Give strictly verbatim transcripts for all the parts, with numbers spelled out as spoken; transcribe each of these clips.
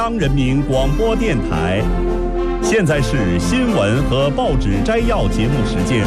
央人民广播电台，现在是新闻和报纸摘要节目时间。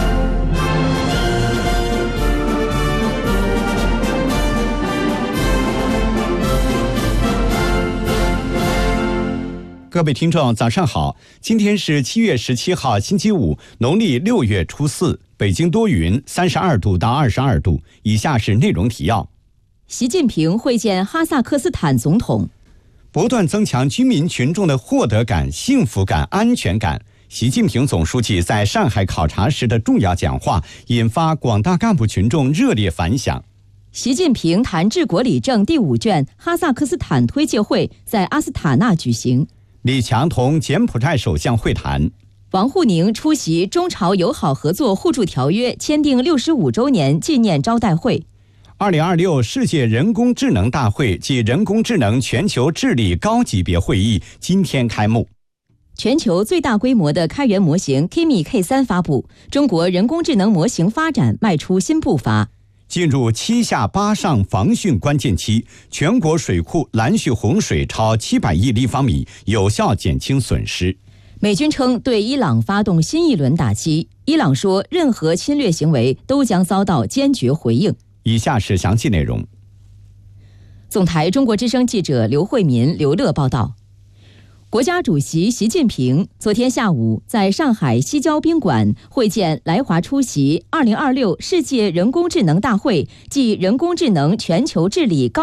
各位听众，早上好！今天是七月十七号，星期五，农历六月初四。北京多云，三十二度到二十二度。以下是内容提要： 习近平会见哈萨克斯坦总统， 不断增强居民群众的获得感、幸福感、安全感。习近平总书记在上海考察时的重要讲话，引发广大干部群众热烈反响。 习近平谈治国理政第五卷哈萨克斯坦推介会在阿斯塔纳举行。 李强同柬埔寨首相会谈。 王沪宁出席中朝友好合作互助条约签订六十五周年纪念招待会。 二零二六世界人工智能大会暨人工智能全球治理高级别会议今天开幕。 全球最大规模的开源模型 Kimi K 三 发布，中国人工智能模型发展迈出新步伐。 进入七下八上防汛关键期，全国水库拦蓄洪水超七百亿立方米，有效减轻损失。 美军称对伊朗发动新一轮打击，伊朗说任何侵略行为都将遭到坚决回应。 以下是详细内容。 总台中国之声记者刘慧民、刘乐报道。国家主席习近平昨天下午在上海西郊宾馆会见来华出席二零二六世界人工智能大会暨人工智能全球治理高